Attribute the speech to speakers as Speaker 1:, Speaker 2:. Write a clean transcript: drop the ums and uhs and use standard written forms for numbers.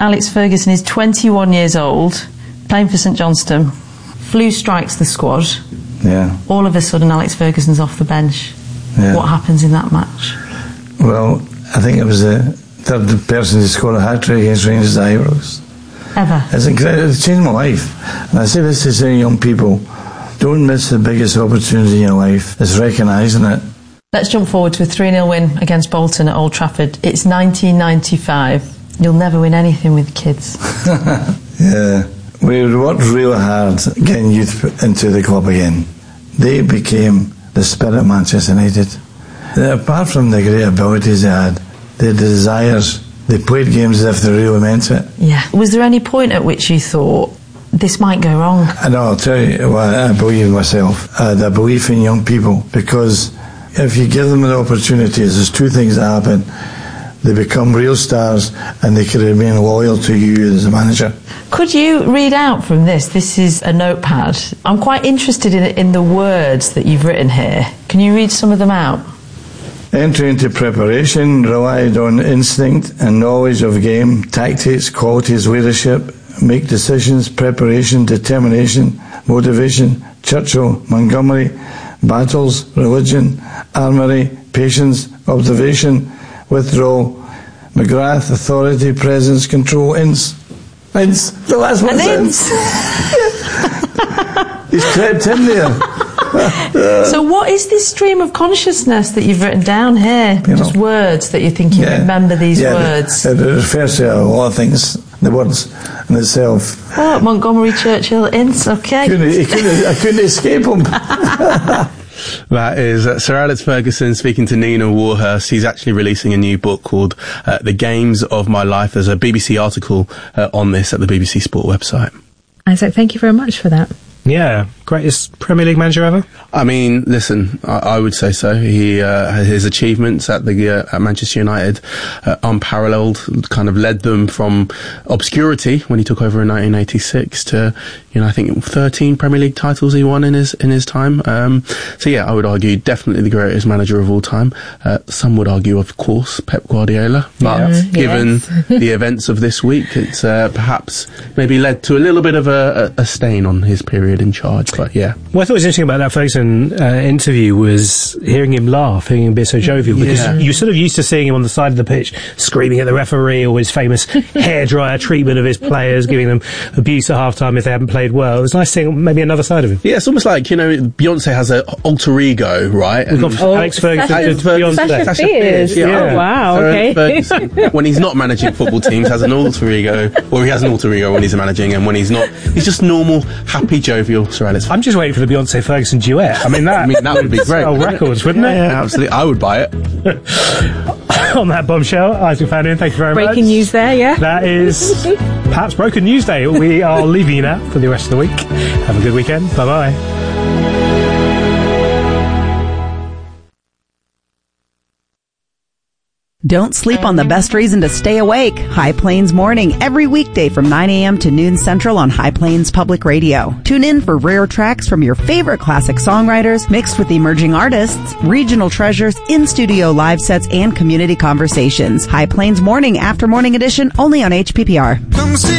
Speaker 1: Alex Ferguson is 21 years old, playing for St Johnstone. Flu strikes the squad.
Speaker 2: Yeah.
Speaker 1: All of a sudden, Alex Ferguson's off the bench.
Speaker 2: Yeah.
Speaker 1: What happens in that match?
Speaker 2: Well, I think it was the third person to score a hat-trick against Rangers at Ibrox.
Speaker 1: Ever?
Speaker 2: It's incredible. It's changed my life. And I say this to say young people, don't miss the biggest opportunity in your life. It's recognising it.
Speaker 1: Let's jump forward to a 3-0 win against Bolton at Old Trafford. It's 1995. You'll never win anything with kids.
Speaker 2: Yeah. We worked real hard getting youth into the club again. They became the spirit of Manchester United. Apart from the great abilities they had, the desires, they played games as if they really meant it.
Speaker 1: Yeah. Was there any point at which you thought, this might go wrong?
Speaker 2: And I'll tell you what I believe in myself. I had a belief in young people, because if you give them the opportunities, there's two things that happen. They become real stars and they can remain loyal to you as a manager.
Speaker 1: Could you read out from this? This is a notepad. I'm quite interested in the words that you've written here. Can you read some of them out?
Speaker 2: Entry into preparation relied on instinct and knowledge of game, tactics, qualities, leadership, make decisions, preparation, determination, motivation, Churchill, Montgomery, battles, religion, armory, patience, observation, withdrawal, McGrath, authority, presence, control, Ince. The last one. He's crept in there.
Speaker 1: So what is this stream of consciousness that you've written down here? Just words that you think you remember these words?
Speaker 2: It refers to a lot of things, the words in itself.
Speaker 1: Oh, Montgomery, Churchill, Ince, okay.
Speaker 2: I couldn't escape him.
Speaker 3: That is Sir Alex Ferguson speaking to Nina Warhurst. He's actually releasing a new book called The Games of My Life. There's a BBC article on this at the BBC Sport website.
Speaker 4: Isaac, thank you very much for that.
Speaker 5: Yeah, greatest Premier League manager ever?
Speaker 3: I mean, listen, I would say so. His achievements at Manchester United, unparalleled, kind of led them from obscurity when he took over in 1986 to, I think 13 Premier League titles he won in his time. So yeah, I would argue definitely the greatest manager of all time. Some would argue, of course, Pep Guardiola. But given the events of this week, it's perhaps maybe led to a little bit of a stain on his period in charge. But yeah.
Speaker 5: What I thought was interesting about that Ferguson interview was hearing him laugh, hearing him be so jovial, because you're sort of used to seeing him on the side of the pitch screaming at the referee, or his famous hairdryer treatment of his players, giving them abuse at half-time if they haven't played well. It was nice seeing maybe another side of him.
Speaker 3: Yeah, it's almost like, Beyonce has an alter ego, right?
Speaker 5: We've got Alex Ferguson to Beyonce.
Speaker 4: Sasha Fierce.
Speaker 5: Yeah.
Speaker 4: Oh, wow, okay.
Speaker 3: Ferguson, when he's not managing football teams, has an alter ego, or he has an alter ego when he's managing, and when he's not, he's just normal, happy, jovial Sir Alex.
Speaker 5: I'm just waiting for the Beyonce Ferguson duet. I mean, that would be great. Oh, records, wouldn't it?
Speaker 3: Yeah, absolutely. I would buy it.
Speaker 5: On that bombshell, Isaac Fannin, thank you very much.
Speaker 4: Breaking news there, yeah.
Speaker 5: That is perhaps Broken News Day. We are leaving you now for the rest of the week. Have a good weekend. Bye-bye.
Speaker 6: Don't sleep on the best reason to stay awake. High Plains Morning, every weekday from 9 a.m. to noon Central on High Plains Public Radio. Tune in for rare tracks from your favorite classic songwriters, mixed with emerging artists, regional treasures, in-studio live sets, and community conversations. High Plains Morning, after morning edition, only on HPPR.
Speaker 7: Come see